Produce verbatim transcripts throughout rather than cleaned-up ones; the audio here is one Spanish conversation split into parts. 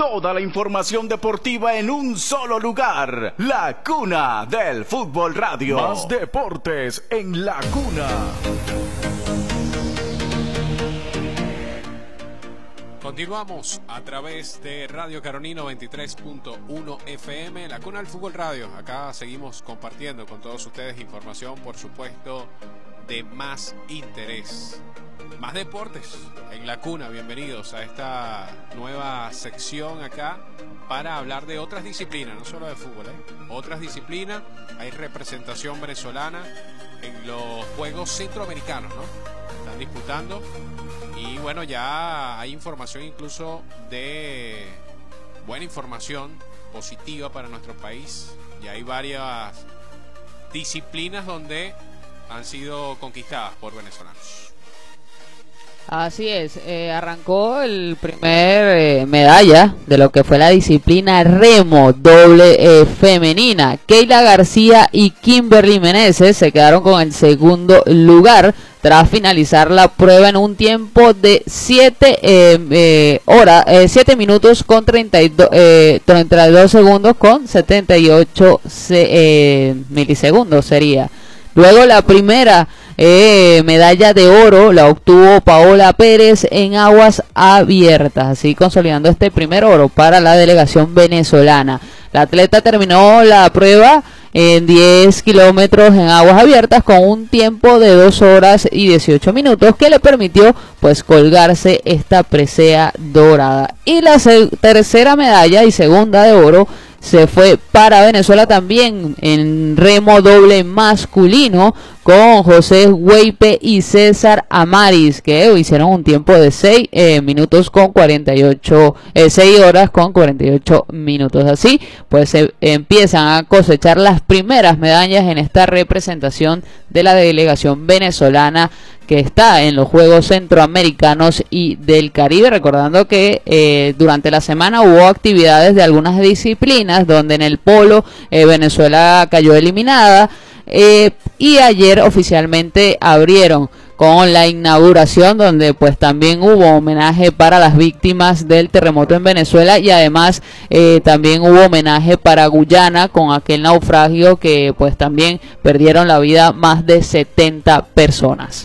Toda la información deportiva en un solo lugar. La Cuna del Fútbol Radio. Más deportes en La Cuna. Continuamos a través de Radio Caroní noventa y tres punto uno F M, La Cuna del Fútbol Radio. Acá seguimos compartiendo con todos ustedes información, por supuesto, de más interés. Más deportes en La Cuna. Bienvenidos a esta nueva sección acá para hablar de otras disciplinas, no solo de fútbol, ¿eh? Otras disciplinas. Hay representación venezolana en los Juegos Centroamericanos, ¿no? Están disputando. Y bueno, ya hay información incluso de buena información positiva para nuestro país. Ya hay varias disciplinas donde han sido conquistadas por venezolanos. Así es, eh, arrancó el primer eh, medalla de lo que fue la disciplina remo doble eh, femenina. Keila García y Kimberly Meneses se quedaron con el segundo lugar tras finalizar la prueba en un tiempo de siete eh, eh, horas, eh, siete minutos con treinta y dos, eh, treinta y dos segundos con setenta y ocho se, eh, milisegundos sería. Luego la primera eh, medalla de oro la obtuvo Paola Pérez en aguas abiertas, así consolidando este primer oro para la delegación venezolana. La atleta terminó la prueba en diez kilómetros en aguas abiertas con un tiempo de dos horas y dieciocho minutos que le permitió pues colgarse esta presea dorada. Y la tercera medalla y segunda de oro se fue para Venezuela también en remo doble masculino con José Hueype y César Amaris, que hicieron un tiempo de seis eh, minutos con cuarenta y ocho, eh, seis horas con cuarenta y ocho minutos. Así pues se eh, empiezan a cosechar las primeras medallas en esta representación de la delegación venezolana que está en los Juegos Centroamericanos y del Caribe, recordando que eh, durante la semana hubo actividades de algunas disciplinas, donde en el polo eh, Venezuela cayó eliminada, eh, y ayer oficialmente abrieron con la inauguración, donde pues también hubo homenaje para las víctimas del terremoto en Venezuela, y además eh, también hubo homenaje para Guyana con aquel naufragio que pues también perdieron la vida más de setenta personas.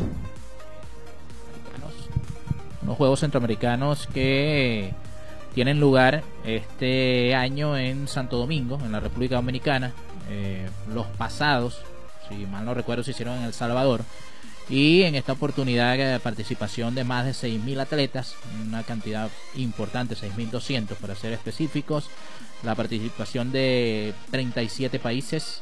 Unos Juegos Centroamericanos que tienen lugar este año en Santo Domingo, en la República Dominicana. Eh, los pasados, si mal no recuerdo, se hicieron en El Salvador. Y en esta oportunidad de participación de más de seis mil atletas, una cantidad importante, seis mil doscientos para ser específicos. La participación de treinta y siete países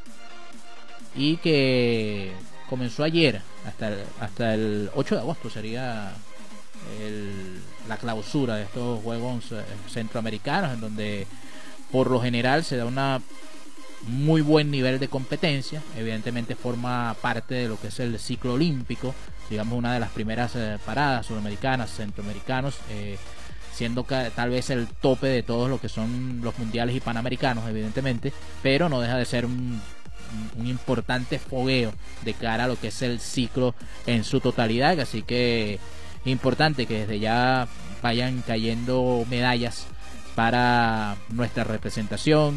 y que comenzó ayer hasta el, hasta el ocho de agosto sería El, la clausura de estos Juegos Centroamericanos, en donde por lo general se da una muy buen nivel de competencia. Evidentemente forma parte de lo que es el ciclo olímpico, digamos una de las primeras eh, paradas sudamericanas, centroamericanos, eh, siendo ca- tal vez el tope de todos lo que son los mundiales y panamericanos, evidentemente, pero no deja de ser un un importante fogueo de cara a lo que es el ciclo en su totalidad. Así que importante que desde ya vayan cayendo medallas para nuestra representación,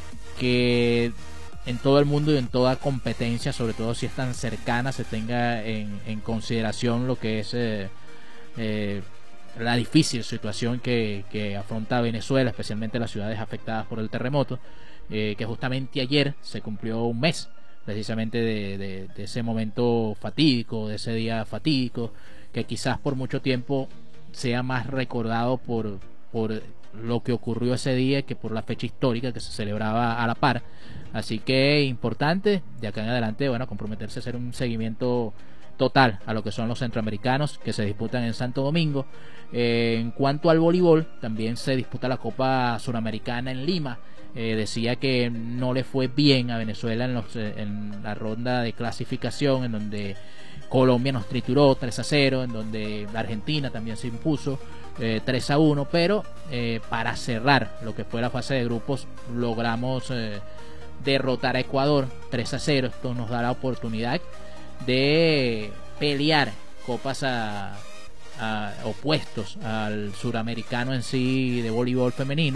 que en todo el mundo y en toda competencia, sobre todo si es tan cercana, se tenga en, en consideración lo que es eh, eh, la difícil situación que, que afronta Venezuela, especialmente las ciudades afectadas por el terremoto, eh, que justamente ayer se cumplió un mes precisamente de, de, de ese momento fatídico, de ese día fatídico, que quizás por mucho tiempo sea más recordado por, por lo que ocurrió ese día que por la fecha histórica que se celebraba a la par. Así que importante de acá en adelante, bueno, comprometerse a hacer un seguimiento total a lo que son los centroamericanos que se disputan en Santo Domingo. Eh, en cuanto al voleibol, también se disputa la Copa Suramericana en Lima. Eh, decía que no le fue bien a Venezuela en, los, en la ronda de clasificación, en donde Colombia nos trituró tres a cero, en donde Argentina también se impuso eh, tres a uno, pero eh, para cerrar lo que fue la fase de grupos logramos eh, derrotar a Ecuador tres a cero. Esto nos da la oportunidad de pelear copas a, a opuestos al suramericano en sí de voleibol femenino.